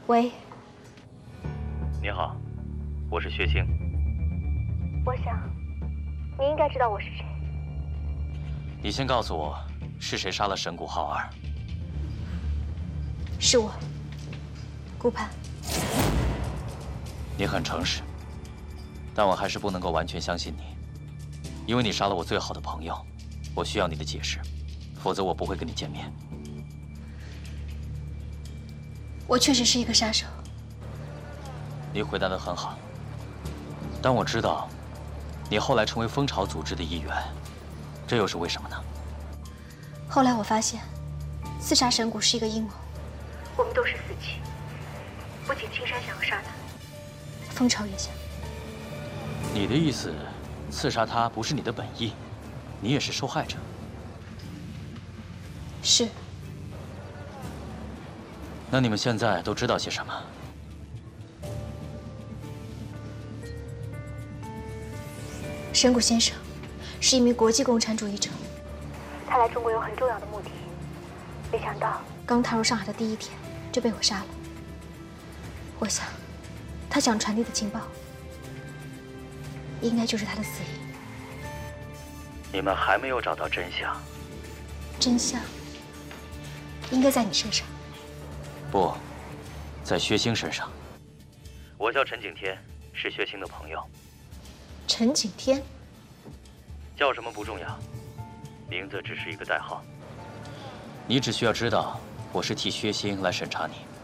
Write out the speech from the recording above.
喂， 你好，我是薛星。 我想你应该知道我是谁。 你先告诉我，是谁杀了神谷浩二？ 是我，顾盼。 你很诚实，但我还是不能够完全相信你，因为你杀了我最好的朋友，我需要你的解释，否则我不会跟你见面。 我确实是一个杀手。 你回答得很好，但我知道，你后来成为蜂巢组织的一员，这又是为什么呢？ 后来我发现，刺杀神谷是一个阴谋。我们都是死棋，不仅青山想要杀他，蜂巢也想。 你的意思，刺杀他不是你的本意，你也是受害者。 是。 那你们现在都知道些什么？ 神谷先生是一名国际共产主义者，他来中国有很重要的目的，没想到刚踏入上海的第一天就被我杀了。我想，他想传递的情报，应该就是他的死因。 你们还没有找到真相？ 真相应该在你身上。 不，在薛星身上。我叫陈景天，是薛星的朋友。 陈景天？ 叫什么不重要，名字只是一个代号。你只需要知道，我是替薛星来审查你。